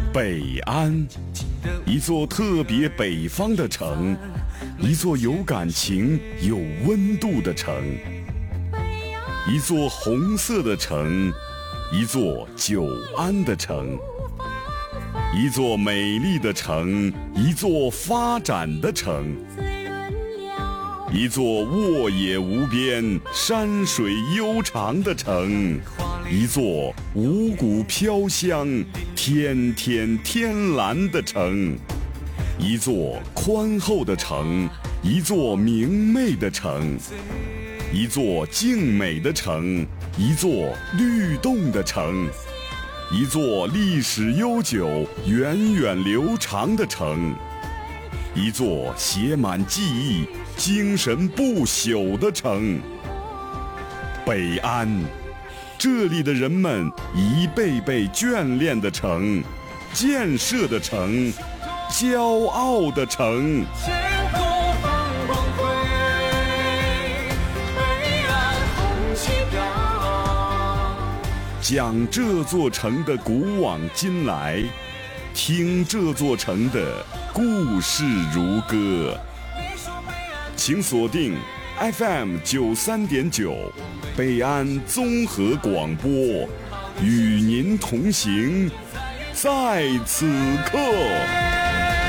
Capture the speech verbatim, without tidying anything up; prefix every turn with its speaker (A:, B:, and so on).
A: 北安，一座特别北方的城，一座有感情、有温度的城，一座红色的城，一座久安的城，一座美丽的城，一座发展的城，一座沃野无边、山水悠长的城，一座五谷飘香、天天天蓝的城，一座宽厚的城，一座明媚的城，一座静美的城，一座律动的城，一座历史悠久、源远流长的城，一座写满记忆、精神不朽的城。北安，这里的人们一辈辈眷恋的城，建设的城，骄傲的城。
B: 天空放光辉，北岸红旗飘。
A: 讲这座城的古往今来，听这座城的故事如歌。请锁定 F M 九三点九，北安综合广播，与您同行，在此刻。